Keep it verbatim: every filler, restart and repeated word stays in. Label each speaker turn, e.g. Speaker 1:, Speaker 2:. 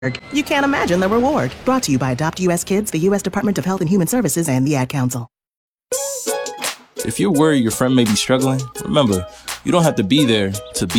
Speaker 1: You can't imagine the reward. Brought to you by Adopt U S Kids, the U S Department of Health and Human Services, and the Ad Council.
Speaker 2: If you're worried your friend may be struggling, remember, you don't have to be there to be